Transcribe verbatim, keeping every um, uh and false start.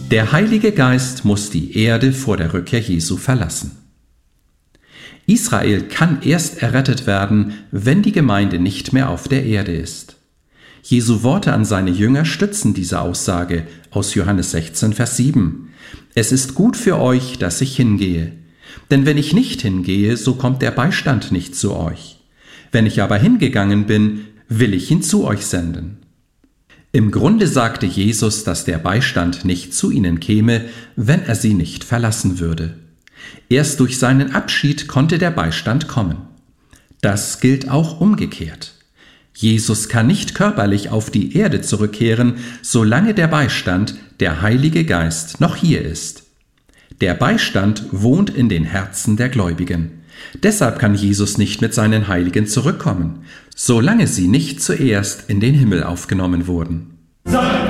Der Heilige Geist muss die Erde vor der Rückkehr Jesu verlassen. Israel kann erst errettet werden, wenn die Gemeinde nicht mehr auf der Erde ist. Jesu Worte an seine Jünger stützen diese Aussage aus Johannes sechzehn, Vers sieben. Es ist gut für euch, dass ich hingehe. Denn wenn ich nicht hingehe, so kommt der Beistand nicht zu euch. Wenn ich aber hingegangen bin, will ich ihn zu euch senden. Im Grunde sagte Jesus, dass der Beistand nicht zu ihnen käme, wenn er sie nicht verlassen würde. Erst durch seinen Abschied konnte der Beistand kommen. Das gilt auch umgekehrt. Jesus kann nicht körperlich auf die Erde zurückkehren, solange der Beistand, der Heilige Geist, noch hier ist. Der Beistand wohnt in den Herzen der Gläubigen. Deshalb kann Jesus nicht mit seinen Heiligen zurückkommen, solange sie nicht zuerst in den Himmel aufgenommen wurden.